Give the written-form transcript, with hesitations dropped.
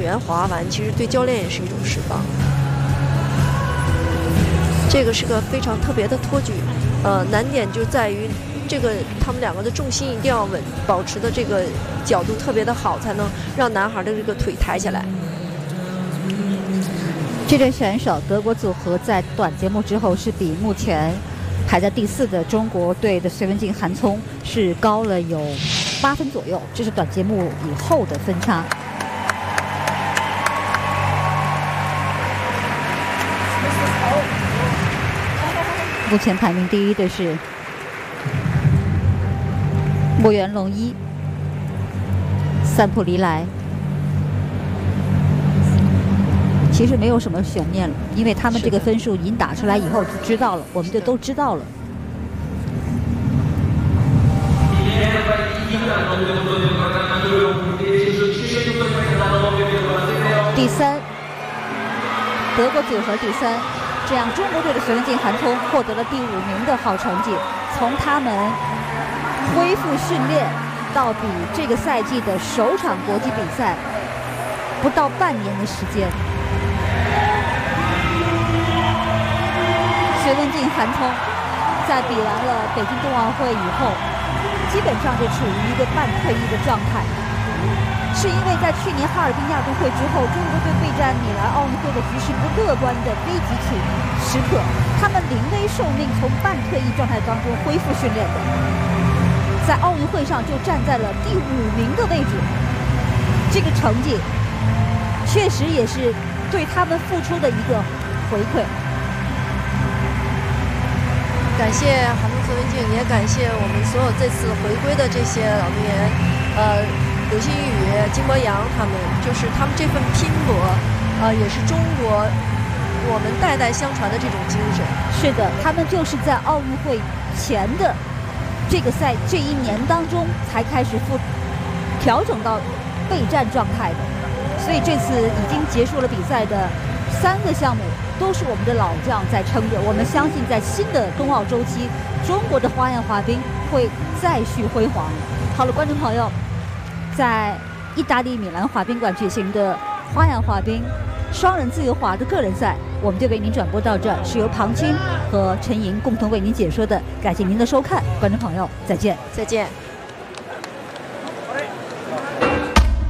员滑完，其实对教练也是一种释放。这个是个非常特别的托举，难点就在于这个他们两个的重心一定要稳，保持的这个角度特别的好，才能让男孩的这个腿抬起来。 这对选手德国组合在短节目之后是比目前排在第4的中国队的隋文静、韩聪是高了有8分左右，这是短节目以后的分差。目前排名第1的是莫元龙一、三浦梨来。其实没有什么悬念了，因为他们这个分数已经打出来以后就知道了，我们就都知道了。第3，德国组合第3，这样中国队的隋文静、韩聪获得了第5名的好成绩。从他们恢复训练到比这个赛季的首场国际比赛，不到半年的时间。隋文静、韩聪在比完了北京冬奥会以后，基本上就处于一个半退役的状态。是因为在去年哈尔滨亚运会之后，中国队备战米兰奥运会的局势不乐观的危急时刻，他们临危受命，从半退役状态当中恢复训练的，在奥运会上就站在了第5名的位置。这个成绩确实也是对他们付出的一个回馈。 感谢韩聪、隋文静，也感谢我们所有这次回归的这些老队员，刘星宇、金博洋他们，就是他们这份拼搏，也是中国我们代代相传的这种精神。 是的，他们就是在奥运会前的这一年当中才开始调整到备战状态的，所以这次已经结束了比赛的3个项目都是我们的老将在撑着。我们相信在新的冬奥周期，中国的花样滑冰会再续辉煌。好了，观众朋友，在意大利米兰滑冰馆举行的花样滑冰双人自由滑的个人赛，我们就为您转播到这儿，是由庞青和陈莹共同为您解说的。感谢您的收看，观众朋友，再见。 再见。